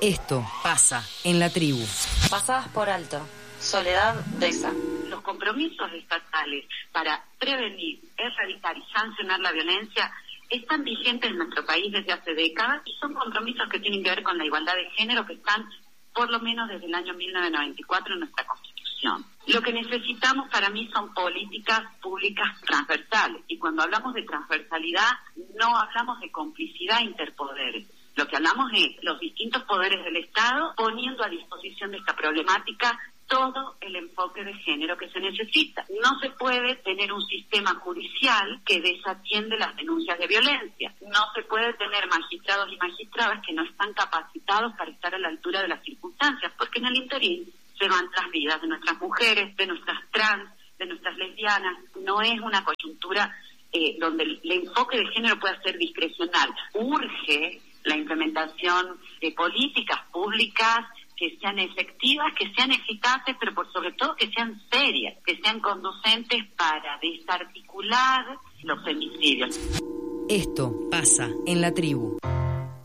Esto pasa en la tribu. Pasadas por alto. Soledad Deza. Los compromisos estatales para prevenir, erradicar y sancionar la violencia están vigentes en nuestro país desde hace décadas y son compromisos que tienen que ver con la igualdad de género que están por lo menos desde el año 1994 en nuestra Constitución. Lo que necesitamos para mí son políticas públicas transversales y cuando hablamos de transversalidad no hablamos de complicidad interpoderes. Lo que hablamos es los distintos poderes del Estado poniendo a disposición de esta problemática todo el enfoque de género que se necesita. No se puede tener un sistema judicial que desatiende las denuncias de violencia. No se puede tener magistrados y magistradas que no están capacitados para estar a la altura de las circunstancias, porque en el interín se van tras vidas de nuestras mujeres, de nuestras trans, de nuestras lesbianas. No es una coyuntura donde el enfoque de género pueda ser discrecional. Urge la implementación de políticas públicas que sean efectivas, que sean eficaces, pero por sobre todo que sean serias, que sean conducentes para desarticular los femicidios. Esto pasa en la tribu.